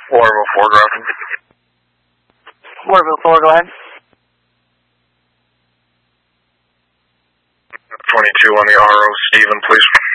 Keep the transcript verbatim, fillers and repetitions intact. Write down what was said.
Waterville four, Grafton. Waterville four, go ahead. twenty-two on the R O, Stephen, please.